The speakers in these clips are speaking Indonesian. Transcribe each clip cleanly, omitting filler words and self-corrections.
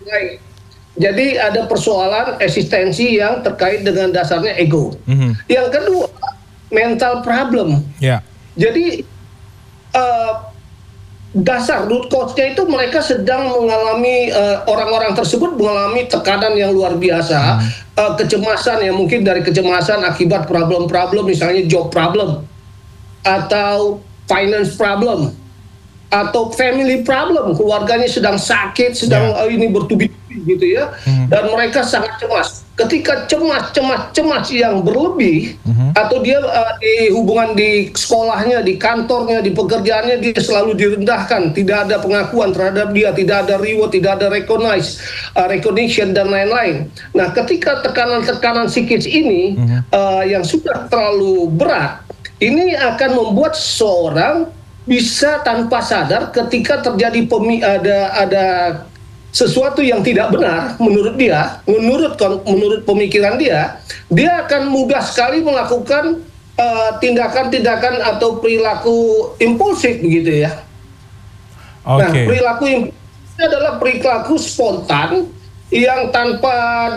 lain. Jadi ada persoalan eksistensi yang terkait dengan dasarnya ego. Yang kedua, mental problem. Jadi dasar root cause-nya itu mereka sedang mengalami, orang-orang tersebut mengalami tekanan yang luar biasa, kecemasan yang mungkin dari kecemasan akibat problem-problem, misalnya job problem, atau finance problem, atau family problem, keluarganya sedang sakit, sedang ini bertubi-tubi gitu ya, dan mereka sangat cemas. Ketika cemas yang berlebih, atau dia di hubungan di sekolahnya, di kantornya, di pekerjaannya, dia selalu direndahkan, tidak ada pengakuan terhadap dia, tidak ada reward, tidak ada recognition dan lain-lain. Nah, ketika tekanan-tekanan psikis ini yang sudah terlalu berat, ini akan membuat seseorang bisa tanpa sadar ketika terjadi ada sesuatu yang tidak benar menurut dia, menurut pemikiran dia akan mudah sekali melakukan tindakan-tindakan atau perilaku impulsif begitu ya. Nah, perilaku impulsif adalah perilaku spontan yang tanpa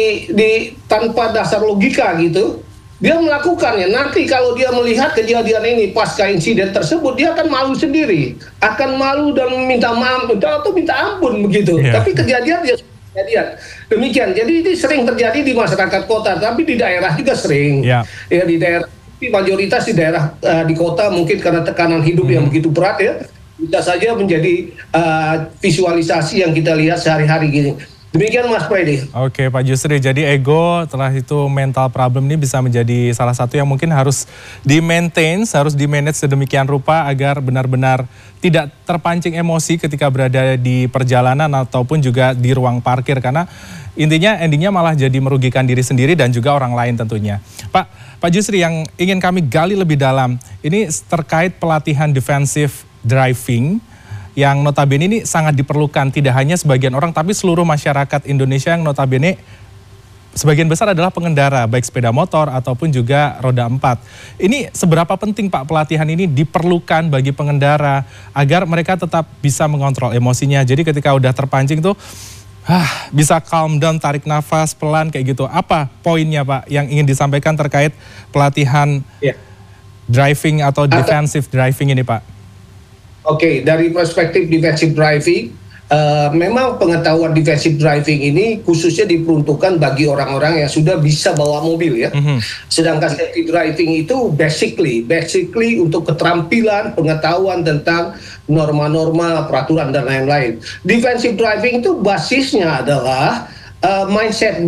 tanpa dasar logika gitu. Dia melakukannya. Nanti kalau dia melihat kejadian ini pasca insiden tersebut, dia akan malu sendiri, akan malu dan minta maaf atau minta ampun begitu. Tapi kejadian dia demikian. Jadi ini sering terjadi di masyarakat kota, tapi di daerah juga sering. Ya, di daerah, mayoritas di daerah di kota mungkin karena tekanan hidup yang begitu berat ya, bisa saja menjadi visualisasi yang kita lihat sehari-hari gini. Demikian Mas Freddy. Oke Pak Jusri, jadi ego setelah itu mental problem ini bisa menjadi salah satu yang mungkin harus di-maintain, harus di-manage sedemikian rupa agar benar-benar tidak terpancing emosi ketika berada di perjalanan ataupun juga di ruang parkir. Karena intinya endingnya malah jadi merugikan diri sendiri dan juga orang lain tentunya. Pak Jusri, yang ingin kami gali lebih dalam, ini terkait pelatihan defensive driving yang notabene ini sangat diperlukan, tidak hanya sebagian orang, tapi seluruh masyarakat Indonesia yang notabene sebagian besar adalah pengendara, baik sepeda motor ataupun juga roda 4. Ini seberapa penting Pak pelatihan ini diperlukan bagi pengendara agar mereka tetap bisa mengontrol emosinya. Jadi ketika udah terpancing tuh, bisa calm down, tarik nafas pelan kayak gitu. Apa poinnya Pak yang ingin disampaikan terkait pelatihan driving atau defensive driving ini Pak? Oke, dari perspektif defensive driving, memang pengetahuan defensive driving ini khususnya diperuntukkan bagi orang-orang yang sudah bisa bawa mobil ya. Sedangkan safety driving itu basically untuk keterampilan, pengetahuan tentang norma-norma, peraturan dan lain-lain. Defensive driving itu basisnya adalah mindset,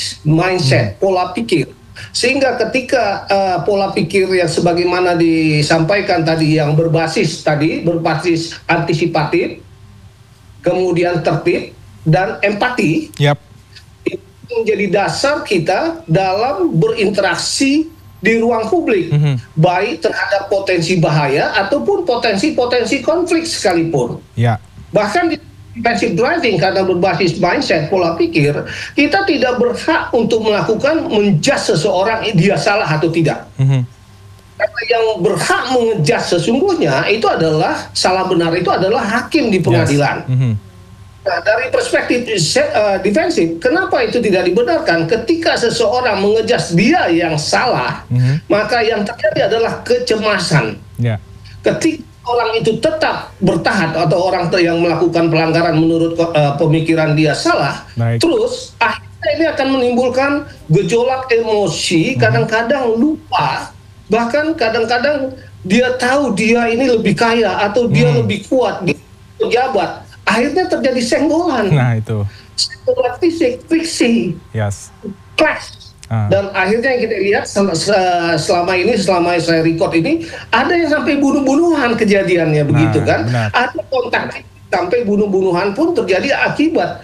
pola pikir. Sehingga ketika pola pikir yang sebagaimana disampaikan tadi yang berbasis antisipatif, kemudian tertib dan empati, itu menjadi dasar kita dalam berinteraksi di ruang publik, baik terhadap potensi bahaya ataupun potensi konflik sekalipun. Bahkan di defensive driving karena berbasis mindset, pola pikir, kita tidak berhak untuk menjudge seseorang dia salah atau tidak. Karena yang berhak menjudge sesungguhnya itu adalah salah benar itu adalah hakim di pengadilan. Nah, dari perspektif defensif, kenapa itu tidak dibenarkan? Ketika seseorang mengejudge dia yang salah, maka yang terjadi adalah kecemasan. Ketika orang itu tetap bertahan atau orang yang melakukan pelanggaran menurut pemikiran dia salah, terus akhirnya ini akan menimbulkan gejolak emosi, kadang-kadang lupa, bahkan kadang-kadang dia tahu dia ini lebih kaya atau dia lebih kuat, dia pejabat, akhirnya terjadi senggolan. Nah itu. Senggolan fisik, friksi, clash. Dan akhirnya yang kita lihat selama saya record ini ada yang sampai bunuh-bunuhan kejadiannya begitu kan. Ada kontak sampai bunuh-bunuhan pun terjadi akibat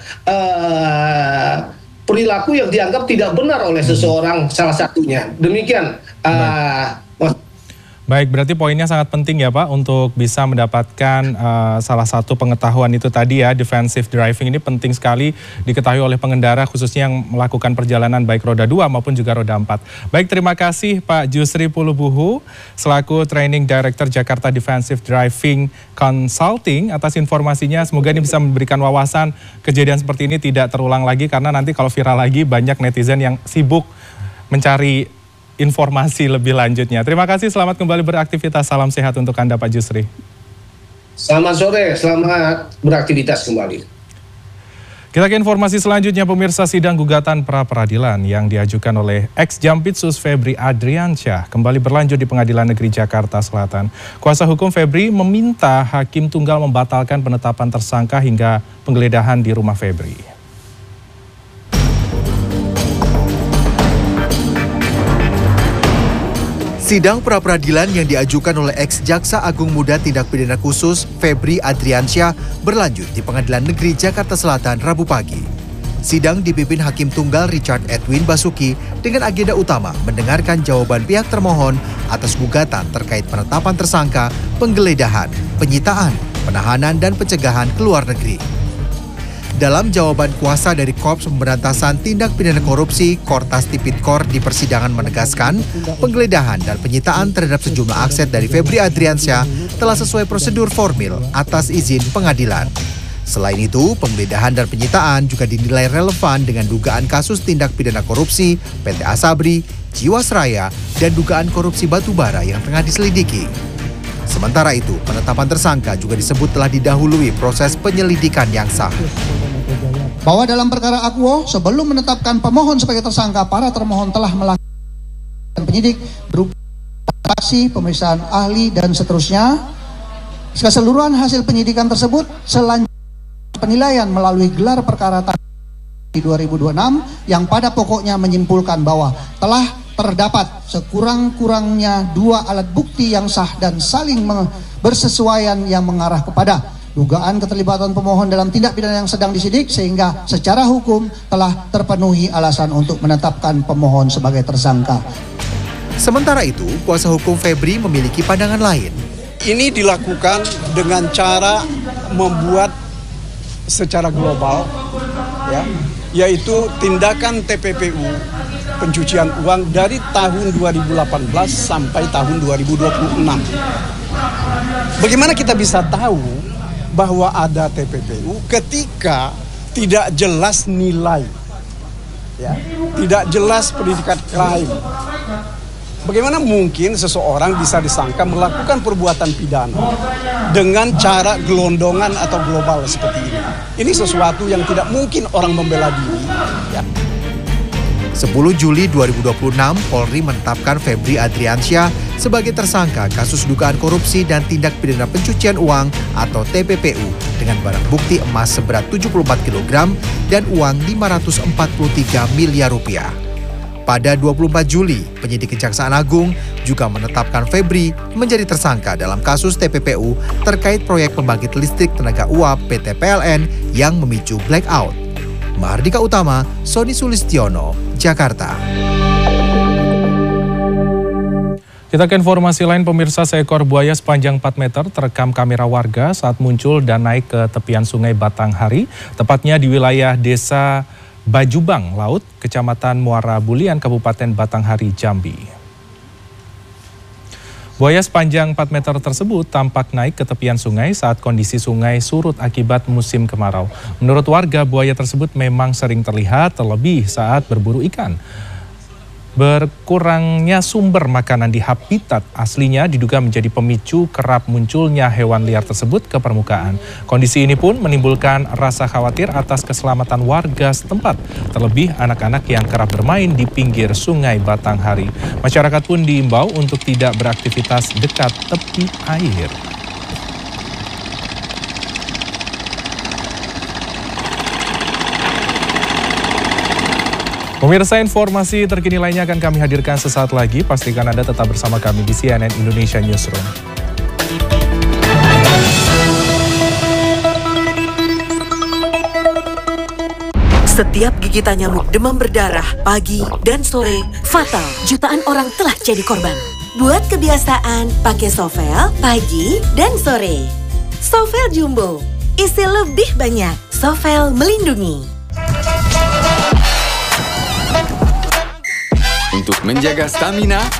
perilaku yang dianggap tidak benar oleh seseorang salah satunya. Demikian. Baik, berarti poinnya sangat penting ya Pak untuk bisa mendapatkan salah satu pengetahuan itu tadi ya, defensive driving ini penting sekali diketahui oleh pengendara khususnya yang melakukan perjalanan baik roda 2 maupun juga roda 4. Baik, terima kasih Pak Jusri Pulubuhu selaku Training Director Jakarta Defensive Driving Consulting atas informasinya. Semoga ini bisa memberikan wawasan kejadian seperti ini tidak terulang lagi, karena nanti kalau viral lagi banyak netizen yang sibuk mencari informasi lebih lanjutnya. Terima kasih, selamat kembali beraktivitas. Salam sehat untuk Anda Pak Jusri. Selamat sore, selamat beraktivitas kembali. Kita ke informasi selanjutnya, pemirsa. Sidang gugatan pra-peradilan yang diajukan oleh ex-Jampitsus Febri Adriansyah kembali berlanjut di Pengadilan Negeri Jakarta Selatan. Kuasa hukum Febri meminta Hakim Tunggal membatalkan penetapan tersangka hingga penggeledahan di rumah Febri. Sidang pra-peradilan yang diajukan oleh ex-Jaksa Agung Muda Tindak Pidana Khusus Febri Adriansyah berlanjut di Pengadilan Negeri Jakarta Selatan Rabu pagi. Sidang dipimpin Hakim Tunggal Richard Edwin Basuki dengan agenda utama mendengarkan jawaban pihak termohon atas gugatan terkait penetapan tersangka, penggeledahan, penyitaan, penahanan, dan pencegahan ke luar negeri. Dalam jawaban kuasa dari Korps Pemberantasan Tindak Pidana Korupsi Kortas Tipikor di persidangan menegaskan penggeledahan dan penyitaan terhadap sejumlah aset dari Febri Adriansyah telah sesuai prosedur formil atas izin pengadilan. Selain itu, penggeledahan dan penyitaan juga dinilai relevan dengan dugaan kasus tindak pidana korupsi PT Asabri, Jiwasraya, dan dugaan korupsi batubara yang tengah diselidiki. Sementara itu, penetapan tersangka juga disebut telah didahului proses penyelidikan yang sah. Bahwa dalam perkara akuo, sebelum menetapkan pemohon sebagai tersangka, para termohon telah melakukan penyidik berupa saksi, pemeriksaan ahli, dan seterusnya. Keseluruhan hasil penyidikan tersebut selanjutnya penilaian melalui gelar perkara di 2026 yang pada pokoknya menyimpulkan bahwa telah terdapat sekurang-kurangnya 2 alat bukti yang sah dan saling bersesuaian yang mengarah kepada dugaan keterlibatan pemohon dalam tindak pidana yang sedang disidik, sehingga secara hukum telah terpenuhi alasan untuk menetapkan pemohon sebagai tersangka. Sementara itu, kuasa hukum Febri memiliki pandangan lain. Ini dilakukan dengan cara membuat secara global, ya, yaitu tindakan TPPU pencucian uang dari tahun 2018 sampai tahun 2026. Bagaimana kita bisa tahu bahwa ada TPPU ketika tidak jelas nilai, ya, tidak jelas predikat crime? Bagaimana mungkin seseorang bisa disangka melakukan perbuatan pidana dengan cara gelondongan atau global seperti ini? Ini sesuatu yang tidak mungkin orang membela diri, ya. 10 Juli 2026, Polri menetapkan Febri Adriansyah sebagai tersangka kasus dugaan korupsi dan tindak pidana pencucian uang atau TPPU dengan barang bukti emas seberat 74 kg dan uang 543 miliar rupiah. Pada 24 Juli, penyidik Kejaksaan Agung juga menetapkan Febri menjadi tersangka dalam kasus TPPU terkait proyek pembangkit listrik tenaga uap PT PLN yang memicu blackout. Mahardika Utama, Sony Sulistiono, Jakarta. Kita ke informasi lain, pemirsa. Seekor buaya sepanjang 4 meter terekam kamera warga saat muncul dan naik ke tepian sungai Batanghari, tepatnya di wilayah Desa Bajubang Laut, Kecamatan Muara Bulian, Kabupaten Batanghari, Jambi. Buaya sepanjang 4 meter tersebut tampak naik ke tepian sungai saat kondisi sungai surut akibat musim kemarau. Menurut warga, buaya tersebut memang sering terlihat, terlebih saat berburu ikan. Berkurangnya sumber makanan di habitat aslinya diduga menjadi pemicu kerap munculnya hewan liar tersebut ke permukaan. Kondisi ini pun menimbulkan rasa khawatir atas keselamatan warga setempat, terlebih anak-anak yang kerap bermain di pinggir sungai Batanghari. Masyarakat pun diimbau untuk tidak beraktivitas dekat tepi air. Pemirsa, informasi terkini lainnya akan kami hadirkan sesaat lagi. Pastikan Anda tetap bersama kami di CNN Indonesia Newsroom. Setiap gigitan nyamuk demam berdarah pagi dan sore fatal. Jutaan orang telah jadi korban. Buat kebiasaan pakai Sovel pagi dan sore. Sovel Jumbo, isi lebih banyak. Sovel melindungi. Untuk menjaga stamina,